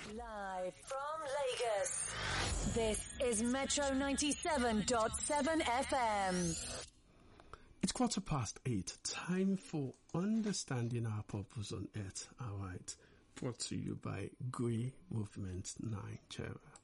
Live from Lagos, this is Metro 97.7 FM. It's 8:15. Time for Understanding Our Purpose on Earth. Alright. Brought to you by GUI Movement Nigeria.